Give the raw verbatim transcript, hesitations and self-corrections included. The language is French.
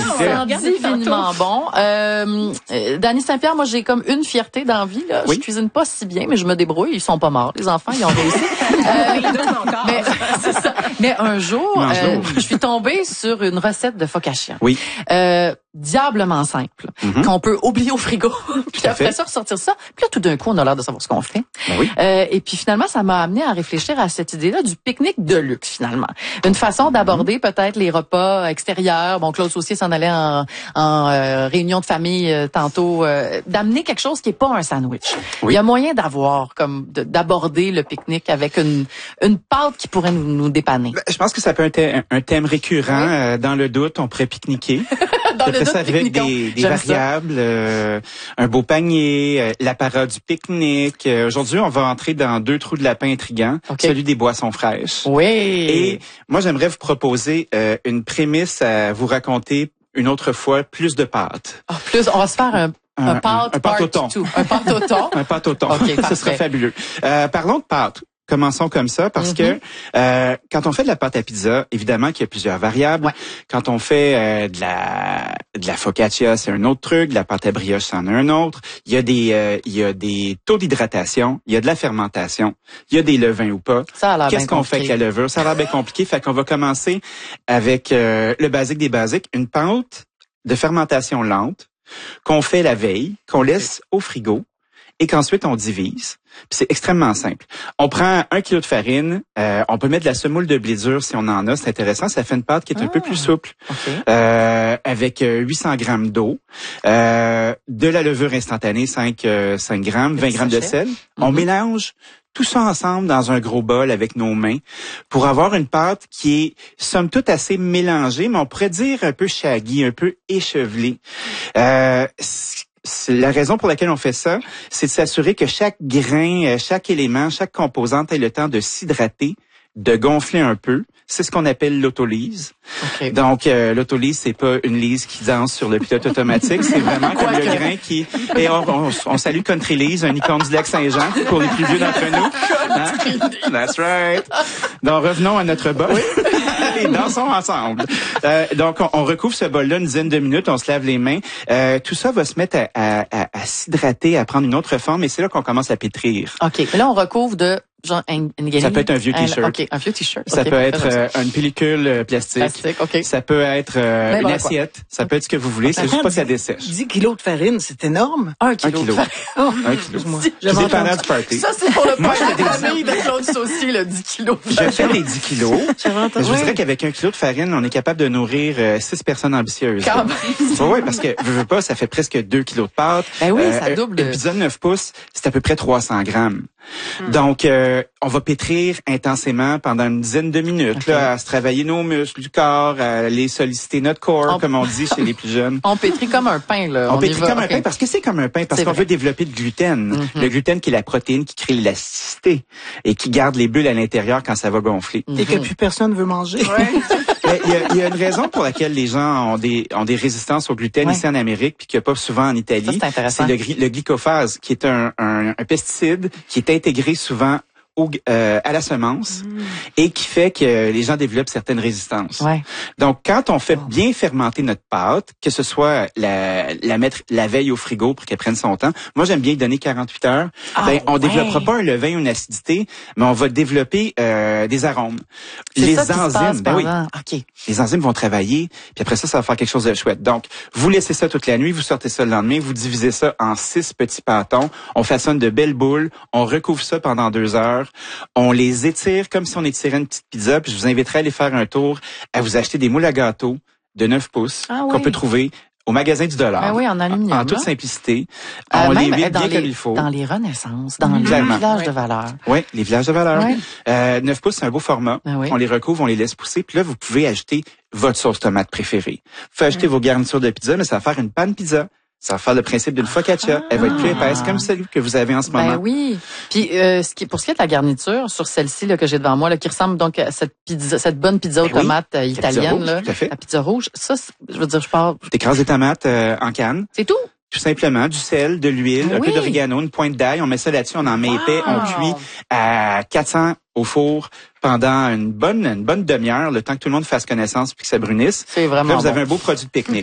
Ça sent divinement bon. Euh, euh, Dany Saint-Pierre, moi, j'ai comme une fierté dans la vie, là. Oui. Je cuisine pas si bien, mais je me débrouille. Ils sont pas morts. Les enfants, ils ont réussi. euh, mais, c'est ça. Mais un jour, euh, je suis tombée sur une recette de focaccia. Oui. Euh, diablement simple, mm-hmm. qu'on peut oublier au frigo. Puis après ça, ressortir ça. Puis là, tout d'un coup, on a l'air de savoir ce qu'on fait. Ben oui. Euh, et puis finalement, ça m'a amené à réfléchir à cette idée-là du pique-nique de luxe, finalement. Une façon d'aborder mm-hmm. peut-être les repas extérieurs. Bon, Claude Saucier s'en allait en, en euh, réunion de famille euh, tantôt. Euh, d'amener quelque chose qui est pas un sandwich. Oui. Il y a moyen d'avoir, comme, de, d'aborder le pique-nique avec une, une pâte qui pourrait nous, nous dépanner. Ben, je pense que ça peut être un, un thème récurrent. Oui. Euh, dans le doute, on pourrait pique-niquer. Dans le ça avec des, des variables, euh, un beau panier, euh, l'apparat du pique-nique. Euh, aujourd'hui, on va entrer dans deux trous de lapin intrigants, okay. celui des boissons fraîches. Oui. Et moi, j'aimerais vous proposer euh, une prémisse à vous raconter une autre fois, plus de pâtes. Oh, plus, on va se faire un Un, un pâte, un pâte au thon. Un pâte au thon. Un pâte au thon. Okay, ce serait fabuleux. Euh, parlons de pâtes. Commençons comme ça parce mm-hmm. que euh, quand on fait de la pâte à pizza, évidemment qu'il y a plusieurs variables. Ouais. Quand on fait euh, de la de la focaccia, c'est un autre truc. De la pâte à brioche, c'en est un autre. Il y a des euh, il y a des taux d'hydratation, il y a de la fermentation, il y a des levains ou pas. Ça a l'air Qu'est-ce qu'on compliqué. fait avec la levure? Ça a l'air bien compliqué. Fait qu'on va commencer avec euh, le basique des basiques, une pâte de fermentation lente qu'on fait la veille, qu'on laisse au frigo et qu'ensuite on divise. Puis c'est extrêmement simple. On prend un kilo de farine, euh, on peut mettre de la semoule de blé dur si on en a, c'est intéressant. Ça fait une pâte qui est ah, un peu plus souple, okay. euh, avec huit cents grammes d'eau, euh, de la levure instantanée, cinq, euh, cinq grammes, vingt grammes de sel. Mm-hmm. On mélange tout ça ensemble dans un gros bol avec nos mains pour avoir une pâte qui est, somme toute, assez mélangée, mais on pourrait dire un peu shaggy, un peu échevelée. Euh, C'est la raison pour laquelle on fait ça, c'est de s'assurer que chaque grain, chaque élément, chaque composante ait le temps de s'hydrater, de gonfler un peu. C'est ce qu'on appelle l'autolyse. Okay. Donc, euh, l'autolyse, c'est pas une lyse qui danse sur le pilote automatique, c'est vraiment comme le grain qui... Et on, on, on salue Country Lise, un icône du lac Saint-Jean, pour les plus vieux d'entre nous. Hein? That's right. Donc, revenons à notre bol. Oui. Et dansons ensemble. Euh, donc, on, on recouvre ce bol-là une dizaine de minutes, on se lave les mains. Euh, tout ça va se mettre à, à, à, à s'hydrater, à prendre une autre forme, et c'est là qu'on commence à pétrir. OK. Mais là, on recouvre de... Genre une, une ça peut être un vieux t-shirt. OK, un vieux t-shirt. Ça okay, peut être euh, une pellicule euh, plastique. Plastique, OK. Ça peut être euh, une assiette. Quoi. Ça peut être ce que vous voulez. C'est juste pas que ça dessèche. dix kilos de farine, c'est énorme. Un kilo. Un kilo. Oh, un kilo. Excuse-moi. C'est dépendant du party. Ça, c'est pour le party de famille de Claude Saucier, le dix kilos. Je fais les dix kilos. Je vous oui. dirais qu'avec un kilo de farine, on est capable de nourrir euh, six personnes ambitieuses. Quand même. Oui, parce que, je veux pas, ça fait presque deux kilos de pâte. Ben oui, euh, ça double. Une pizza de neuf pouces, c'est à peu près trois cents grammes. Hmm. Donc, euh, on va pétrir intensément pendant une dizaine de minutes, okay. là, à se travailler nos muscles du corps, à aller solliciter notre corps, on... comme on dit chez les plus jeunes. On pétrit comme un pain, là. On, on pétrit comme okay. un pain parce que c'est comme un pain, parce c'est qu'on vrai. veut développer du gluten. Mm-hmm. Le gluten qui est la protéine qui crée l'élasticité et qui garde les bulles à l'intérieur quand ça va gonfler. Mm-hmm. Et que plus personne veut manger. Ouais. Il y, a, il y a une raison pour laquelle les gens ont des ont des résistances au gluten ouais. ici en Amérique, puis qu'il n'y a pas souvent en Italie. Ça, c'est c'est le, le glycophage, qui est un, un, un pesticide qui est intégré souvent Au, euh, à la semence mmh. et qui fait que les gens développent certaines résistances. Ouais. Donc, quand on fait bien fermenter notre pâte, que ce soit la, la mettre la veille au frigo pour qu'elle prenne son temps, moi j'aime bien y donner quarante-huit heures, ah, ben, on ouais. développera pas un levain ou une acidité, mais on va développer euh, des arômes. C'est les ça qui enzymes, se passe ben oui, okay. les enzymes vont travailler, puis après ça, ça va faire quelque chose de chouette. Donc, vous laissez ça toute la nuit, vous sortez ça le lendemain, vous divisez ça en six petits pâtons, on façonne de belles boules, on recouvre ça pendant deux heures. On les étire comme si on étirait une petite pizza. Puis je vous inviterai à aller faire un tour, à vous acheter des moules à gâteau de neuf pouces ah oui. qu'on peut trouver au magasin du dollar. Ben oui, en aluminium. En, en toute simplicité. Euh, on les vide bien les, comme il faut. Dans les Renaissances, dans mmh. les villages oui. de valeur. Oui, les villages de valeur. Oui. Euh, neuf pouces, c'est un beau format. Ben oui. On les recouvre, on les laisse pousser. Puis là, vous pouvez ajouter votre sauce tomate préférée. Vous pouvez ajouter mmh. vos garnitures de pizza, mais ça va faire une panne pizza. Ça va faire le principe d'une focaccia. Ah, Elle va être plus épaisse comme celle que vous avez en ce moment. Ben oui. Puis euh, ce qui, pour ce qui est de la garniture, sur celle-ci là que j'ai devant moi, là, qui ressemble donc à cette pizza, cette bonne pizza aux ben tomates oui. euh, italienne, rouge, là, tout à fait. la pizza rouge. Ça, je veux dire, je parle. T'écrases des tomates euh, en canne. C'est tout. Tout simplement, du sel, de l'huile, oui. un peu d'origano, une pointe d'ail. On met ça là-dessus, on en met wow. épais, on cuit à quatre cents au four pendant une bonne une bonne demi-heure, le temps que tout le monde fasse connaissance puis que ça brunisse. C'est vraiment Là, vous bon. avez un beau produit de pique-nique.